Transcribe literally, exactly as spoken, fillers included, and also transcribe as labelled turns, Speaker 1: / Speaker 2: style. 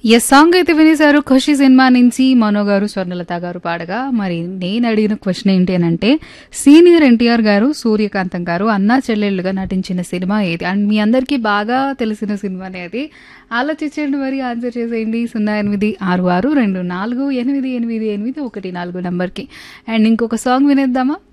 Speaker 1: Yes song అయితే వినేశారు 'ఖుషి' cinema నుంచి మనో గారు, స్వర్ణలత గారు పాడగా. మరి నేను అడిగిన క్వశ్చన్ ఏంటి అని అంటే, సీనియర్ ఎన్టీఆర్ గారు, సూర్యకాంతం గారు అన్నా చెల్లెళ్ళుగా నటించిన సినిమా ఏది? అండ్ మీ అందరికీ బాగా తెలిసిన సినిమానే అది. ఆలోచించండి, మరి ఆన్సర్ చేసేయండి సున్నా ఎనిమిది ఆరు ఆరు రెండు నాలుగు ఎనిమిది ఎనిమిది ఎనిమిది ఒకటి నాలుగు నంబర్కి. అండ్ ఇంకొక సాంగ్ వినేద్దామా?